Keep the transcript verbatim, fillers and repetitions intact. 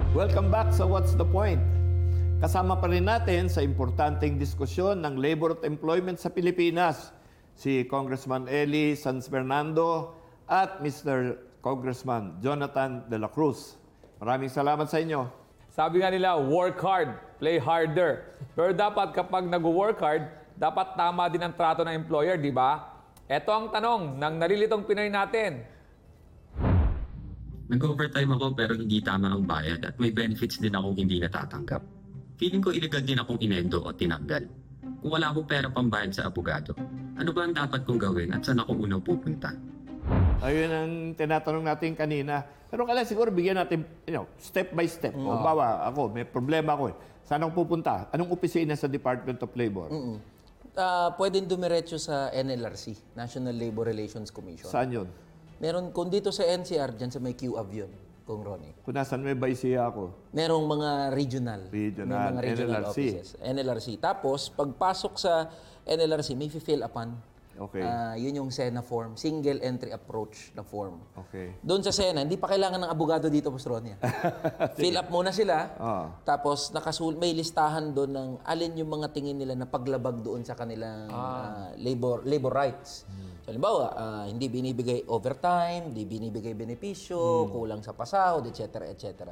Welcome back sa What's the Point? Kasama pa rin natin sa importanteng diskusyon ng labor at employment sa Pilipinas si Congressman Eli Sanz Fernando at Mister Congressman Jonathan De La Cruz. Maraming salamat sa inyo. Sabi nga nila, work hard, play harder. Pero dapat kapag nag-work hard, dapat tama din ang trato ng employer, di ba? Ito ang tanong ng nalilitong Pinoy natin. Nag-overtime ako pero hindi tama ang bayad at may benefits din akong hindi natatanggap. Feeling ko illegal din akong inendo o tinanggal. Kung wala akong pera pambayad sa abogado, ano ba ang dapat kong gawin at saan ako unang pupunta? Ayun ang tinatanong natin kanina. Pero kailangan siguro bigyan natin you know, step by step. Mm. O bawa, ako, may problema ako. Eh. Saan ako pupunta? Anong opisina sa Department of Labor? Mm-mm. Uh, pwedeng dumiretso sa N L R C, National Labor Relations Commission. Saan yun? Meron, kung dito sa N C R, dyan sa may Q A V yun, Kung Ronnie. Kung nasan may baisiya ako. Merong mga regional. Regional, May mga regional N L R C. offices. N L R C. Tapos, pagpasok sa N L R C, may fill upon. Okay. Ah, yun yung SENA form, single entry approach na form. Okay. Doon sa SENA, hindi pa kailangan ng abogado dito, Boss Ronnie. Fill up muna sila. Ah. Tapos nakasul may listahan doon ng alin yung mga tingin nila na paglabag doon sa kanilang ah, labor labor rights. So, halimbawa, ah, hindi binibigay overtime, hindi binibigay benepisyo, kulang sa pasahod, et cetera, et cetera.